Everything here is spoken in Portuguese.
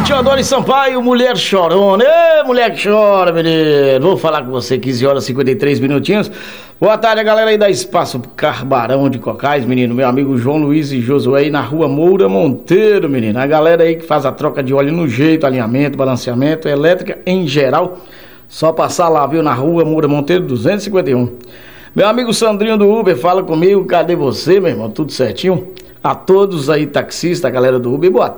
Teodoro Sampaio, mulher chorona. Ê, mulher que chora, menino. Vou falar com você, 15 horas e 53 minutinhos. Boa tarde, a galera aí da Espaço Carbarão de Cocais, menino. Meu amigo João Luiz e Josué aí na rua Moura Monteiro, menino. A galera aí que faz a troca de óleo no jeito, alinhamento, balanceamento, elétrica em geral. Só passar lá, viu, na rua Moura Monteiro 251. Meu amigo Sandrinho do Uber, fala comigo. Cadê você, meu irmão? Tudo certinho? A todos aí, taxistas, a galera do Uber, boa